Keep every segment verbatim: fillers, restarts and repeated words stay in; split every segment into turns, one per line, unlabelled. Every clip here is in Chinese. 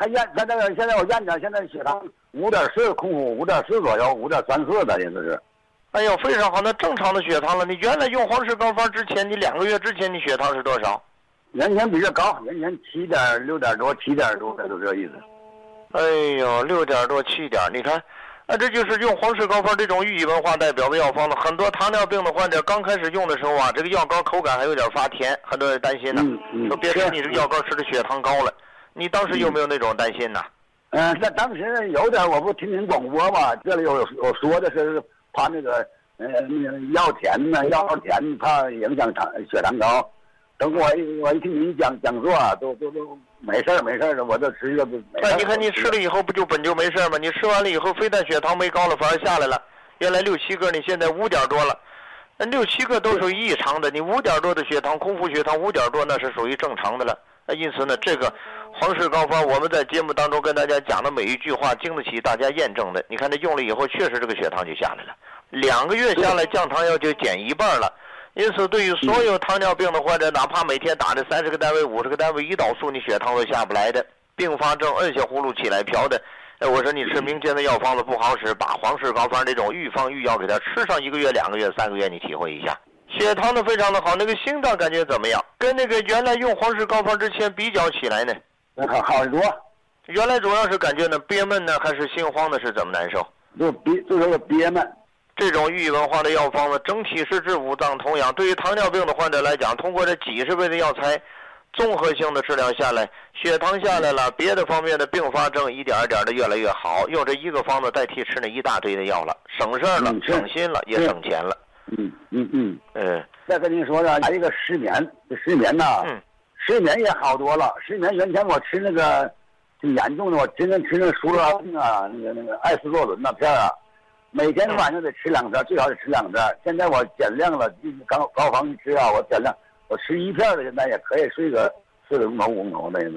他验他那个现在我验着，现在血糖五点四，空腹五点四左右，五点三四的意思是。
哎呦，非常好，那正常的血糖了。你原来用黄氏膏方之前，你两个月之前你血糖是多少？
原先比这高，原先七点六点多，七点多的，就这意思。
哎呦，六点多七点，你看，啊，这就是用黄氏膏方这种寓意文化代表的药方了。很多糖尿病的患者刚开始用的时候啊，这个药膏口感还有点发甜，很多人担心呢，
嗯嗯、
说别吃你这个药膏吃的血糖高了。你当时有没有那种担心呢？
嗯，那、呃、当时有点，我不听您广播嘛，这里有有说的是怕那个呃那个药甜呢，药甜怕影响糖血糖高。等我一我一听您讲讲座啊，都都都没事没事的，我就吃这不。
那你看你吃了以后不就本就没事吗？你吃完了以后，非但血糖没高了，反而下来了。原来六七个，你现在五点多了，那六七个都属于异常的。你五点多的血糖，空腹血糖五点多，那是属于正常的了。因此呢，这个黄氏膏方我们在节目当中跟大家讲的每一句话，经得起大家验证的。你看这用了以后，确实这个血糖就下来了，两个月下来降糖药就减一半了。因此，对于所有糖尿病的患者，哪怕每天打着三十个单位、五十个单位胰岛素，你血糖都下不来的，并发症摁下葫芦起来瓢的，哎，我说你吃民间的药方子不好使，把黄氏膏方这种预方预药给他吃上一个月、两个月、三个月，你体会一下，血糖的非常的好。那个心脏感觉怎么样？跟那个原来用黄氏膏方之前比较起来呢？
好好很多。
原来主要是感觉呢憋闷呢，还是心慌的，是怎么难受？
就憋，就是憋闷。
这种寓意文化的药方子，整体是治五脏同养。对于糖尿病的患者来讲，通过这几十味的药材，综合性的治疗下来，血糖下来了，别的方面的并发症一点一点的越来越好。用这一个方子代替吃那一大堆的药了，省事儿了，
嗯、
省心了，也省钱了。
嗯嗯嗯。
嗯。
再跟您说呢，还有一个失眠，这失眠呐，
嗯，
失眠也好多了。失眠原前我吃那个挺严重的，我天天吃那个舒拉定啊，那个那个艾司唑仑那片啊。每天晚上得吃两片，最少得吃两片。现在我减量了，高高方一吃啊，我减量，我吃一片的，现在也可以睡个四个钟头、五个钟头，那就是。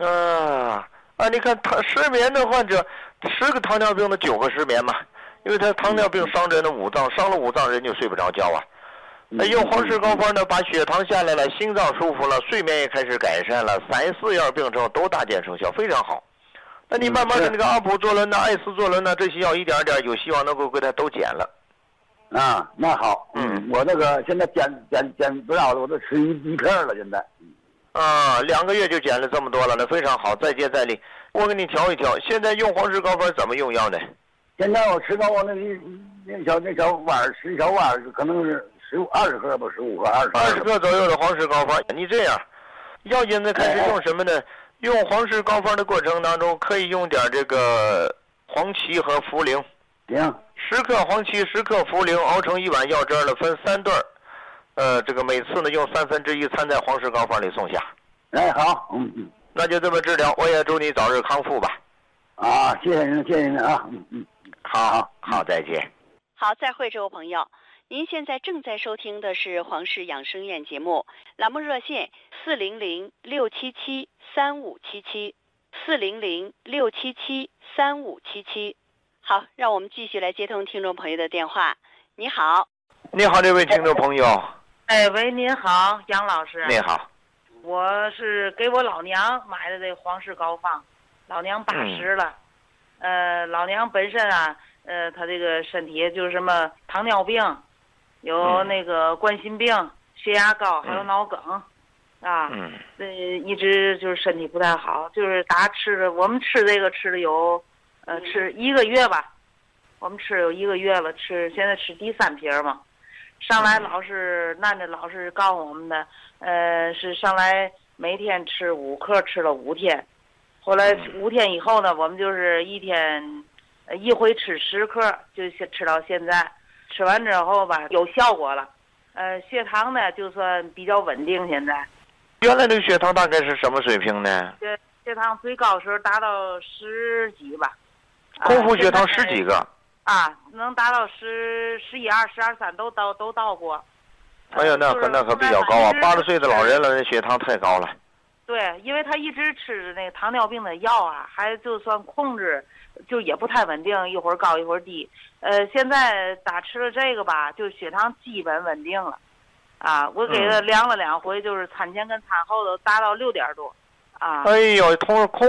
啊啊！你看，他失眠的患者，十个糖尿病的九个失眠嘛，因为他糖尿病伤人的五脏，伤了五脏人就睡不着觉啊。那用黄氏膏方呢，把血糖下来了，心脏舒服了，睡眠也开始改善了，三四样病症都大见成效，非常好。那你慢慢的那个阿普唑仑呐、艾司唑仑呐，这些药一点点有希望能够给它都减了。
啊，那好，嗯，我那个现在减减减不了了，我都吃一一片了，现在。
啊，两个月就减了这么多了，那非常好，再接再厉。我给你调一调，现在用黄氏膏方怎么用药呢？
现在我吃到我那一那小那小碗十小碗，可能是十五二十克吧，十五克二十。
二十克左右的黄氏膏方，你这样，要现在开始用什么呢？哎用黄氏膏方的过程当中，可以用点这个黄芪和茯苓。
行。
十克黄芪，十克茯苓，熬成一碗药汁了，分三段儿。呃，这个每次呢用三分之一掺在黄氏膏方里送下。
哎，好，嗯嗯。
那就这么治疗，我也祝你早日康复吧。
啊，谢谢您，谢谢您啊，嗯嗯。
好好好，再见。
好，再会，这位朋友。您现在正在收听的是黄氏养生院节目，栏目热线四零零六七七三五七七，四零零六七七三五七七。好，让我们继续来接通听众朋友的电话。你好。
你好，这位听众朋友。
哎，喂，您好，杨老师。
你好。
我是给我老娘买的这黄氏膏方，老娘八十了，嗯、呃，老娘本身啊，呃，她这个身体就是什么糖尿病。有那个冠心病、血压高，还有脑梗，啊，
嗯，
呃，一直就是身体不太好，就是打吃的，我们吃这个吃的有，呃，吃一个月吧，我们吃有一个月了，吃现在吃第三瓶嘛，上来老是男的老是告诉我们的，呃，是上来每天吃五克，吃了五天，后来五天以后呢，我们就是一天，呃，一回吃十克，就吃到现在。吃完之后吧，有效果了，呃，血糖呢就算比较稳定。现在，
原来这个血糖大概是什么水平呢？
血血糖最高时候达到十几吧，
空腹血糖十几个
啊，能达到十十一二、十二三都到都到过。
哎呀，那可那可比较高啊！八十岁的老人了，那血糖太高了。
对，因为他一直吃那个糖尿病的药啊，还就算控制。就也不太稳定，一会儿高一会儿低。呃，现在打吃了这个吧，就血糖基本稳定了。啊，我给他量了两回，就是餐前跟餐后都达到六点多。啊。
哎呦，空空